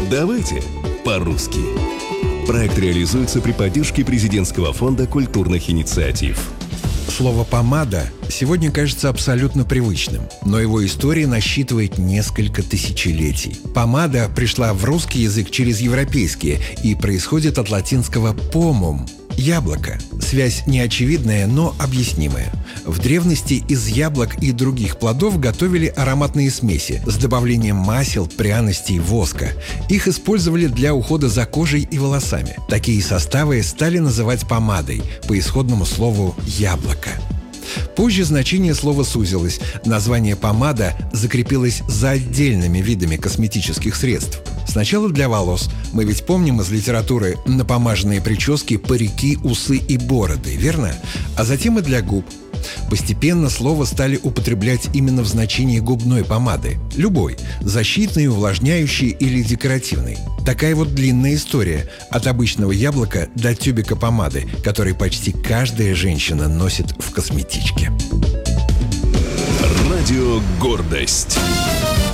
Давайте по-русски. Проект реализуется при поддержке Президентского фонда культурных инициатив. Слово «помада» сегодня кажется абсолютно привычным, но его история насчитывает несколько тысячелетий. Помада пришла в русский язык через европейский и происходит от латинского «pomum» – яблоко. Связь неочевидная, но объяснимая. В древности из яблок и других плодов готовили ароматные смеси с добавлением масел, пряностей, воска. Их использовали для ухода за кожей и волосами. Такие составы стали называть помадой по исходному слову «яблоко». Позже значение слова сузилось. Название «помада» закрепилось за отдельными видами косметических средств. Сначала для волос. Мы ведь помним из литературы напомаженные прически, парики, усы и бороды, верно? А затем и для губ. Постепенно слово стали употреблять именно в значении губной помады. Любой – защитной, увлажняющей или декоративной. Такая вот длинная история от обычного яблока до тюбика помады, который почти каждая женщина носит в косметичке. Радио «Гордость».